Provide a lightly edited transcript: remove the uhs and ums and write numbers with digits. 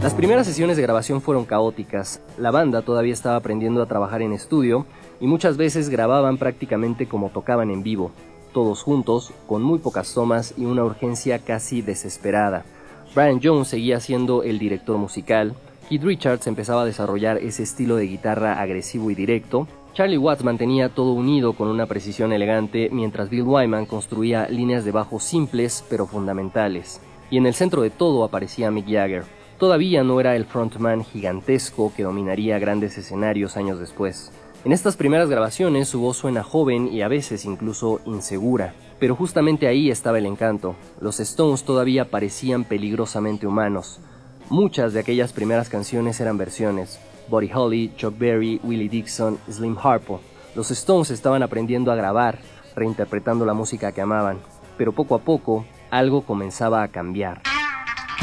Las primeras sesiones de grabación fueron caóticas. La banda todavía estaba aprendiendo a trabajar en estudio y muchas veces grababan prácticamente como tocaban en vivo, todos juntos, con muy pocas tomas y una urgencia casi desesperada. Brian Jones seguía siendo el director musical, Keith Richards empezaba a desarrollar ese estilo de guitarra agresivo y directo, Charlie Watts mantenía todo unido con una precisión elegante, mientras Bill Wyman construía líneas de bajo simples pero fundamentales. Y en el centro de todo aparecía Mick Jagger. Todavía no era el frontman gigantesco que dominaría grandes escenarios años después. En estas primeras grabaciones su voz suena joven y a veces incluso insegura. Pero justamente ahí estaba el encanto. Los Stones todavía parecían peligrosamente humanos. Muchas de aquellas primeras canciones eran versiones. Buddy Holly, Chuck Berry, Willie Dixon, Slim Harpo. Los Stones estaban aprendiendo a grabar, reinterpretando la música que amaban. Pero poco a poco, algo comenzaba a cambiar.